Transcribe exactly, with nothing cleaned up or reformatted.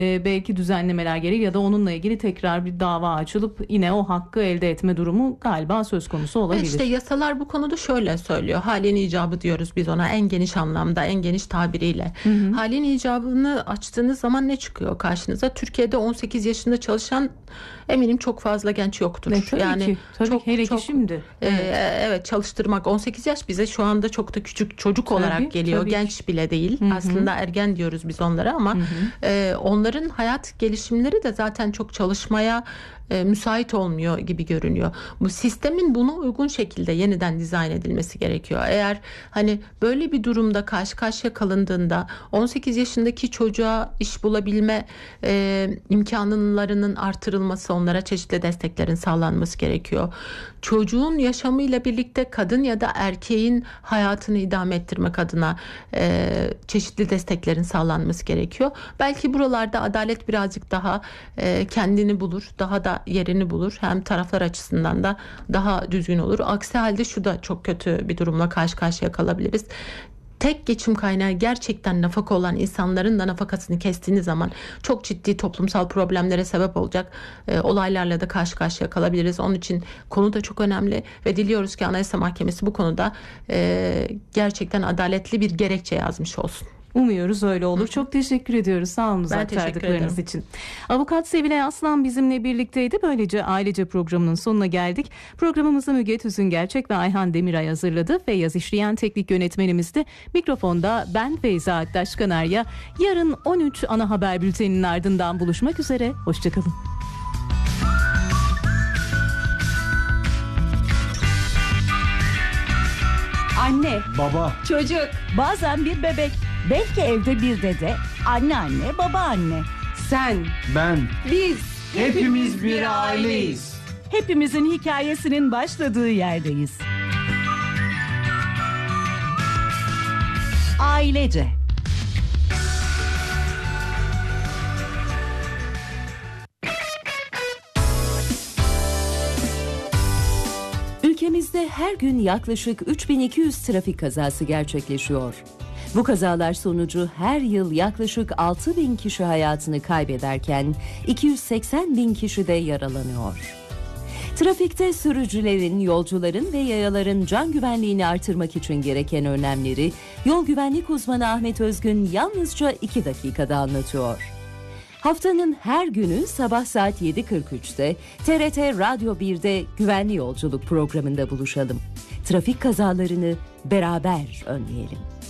e, belki düzenlemeler gereği ya da onunla ilgili tekrar bir dava açılıp yine o hakkı elde etme durumu galiba söz konusu olabilir. İşte yasalar bu konuda şöyle söylüyor. Halin icabı diyoruz biz ona, en geniş anlamda, en geniş tabiriyle. Hı hı. Halin icabını açtığınız zaman ne çıkıyor karşınıza? Türkiye'de on sekiz yaşında çalışan eminim çok fazla genç yoktur. Ne, tabii yani ki. Tabii çok, hele çok, ki şimdi. Evet. E, evet çalıştırmak on sekiz yaş bize şu anda çok da küçük çocuk tabii, olarak geliyor. Genç bile değil. Hı hı. Aslında ergen diyoruz biz onlara ama hı hı. E, onların hayat gelişimleri de zaten çok çalışmaya e, müsait olmuyor gibi görünüyor. Bu sistemin buna uygun şekilde yeniden dizayn edilmesi gerekiyor. Eğer hani böyle bir durumda karşı karşıya kalındığında on sekiz yaşındaki çocuğa iş bulabilme e, imkanlarının artırılması, onlara çeşitli desteklerin sağlanması gerekiyor. Çocuğun yaşamıyla birlikte kadın ya da erkeğin hayatını idame ettirmek adına e, çeşitli desteklerin sağlanması gerekiyor. Belki buralarda adalet birazcık daha e, kendini bulur, daha da yerini bulur. Hem taraflar açısından da daha düzgün olur. Aksi halde şu da çok kötü bir durumla karşı karşıya kalabiliriz. Tek geçim kaynağı gerçekten nafaka olan insanların da nafakasını kestiğiniz zaman çok ciddi toplumsal problemlere sebep olacak e, olaylarla da karşı karşıya kalabiliriz. Onun için konu da çok önemli ve diliyoruz ki Anayasa Mahkemesi bu konuda e, gerçekten adaletli bir gerekçe yazmış olsun. Umuyoruz öyle olur. Çok teşekkür ediyoruz. Sağ olun aktardıklarınız için. Avukat Sevilay Aslan bizimle birlikteydi. Böylece Ailece programının sonuna geldik. Programımızı Müge Tüzün Gerçek ve Ayhan Demiray hazırladı. Feyyaz İşleyen teknik yönetmenimiz de mikrofonda ben Feyza Aktaş Kanarya. Yarın on üç ana haber bülteninin ardından buluşmak üzere. Hoşçakalın. Anne, baba, çocuk, bazen bir bebek, belki evde bir dede, anneanne, babaanne. Sen, ben, biz, hepimiz bir aileyiz. Hepimizin hikayesinin başladığı yerdeyiz. Ailece. Ülkemizde her gün yaklaşık üç bin iki yüz trafik kazası gerçekleşiyor. Bu kazalar sonucu her yıl yaklaşık altı bin kişi hayatını kaybederken iki yüz seksen bin kişi de yaralanıyor. Trafikte sürücülerin, yolcuların ve yayaların can güvenliğini artırmak için gereken önlemleri yol güvenlik uzmanı Ahmet Özgün yalnızca iki dakikada anlatıyor. Haftanın her günü sabah saat yedi kırk üçte T R T Radyo birde Güvenli Yolculuk programında buluşalım. Trafik kazalarını beraber önleyelim.